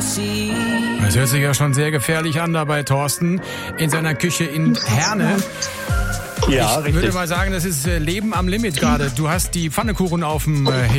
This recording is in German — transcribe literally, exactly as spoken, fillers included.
Das hört sich ja schon sehr gefährlich an da bei Thorsten in seiner Küche in Herne. Ja, ich richtig. würde mal sagen, das ist Leben am Limit gerade. Du hast die Pfannkuchen auf dem äh,